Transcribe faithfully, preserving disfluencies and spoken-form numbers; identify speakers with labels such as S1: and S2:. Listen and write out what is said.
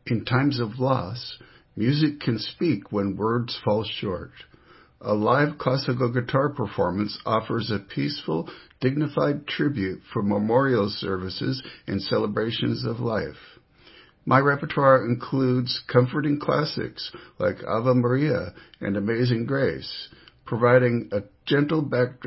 S1: In times of loss, music can speak when words fall short. A live classical guitar performance offers a peaceful, dignified tribute for memorial services and celebrations of life. My repertoire includes comforting classics like Ave Maria and Amazing Grace, providing a gentle backdrop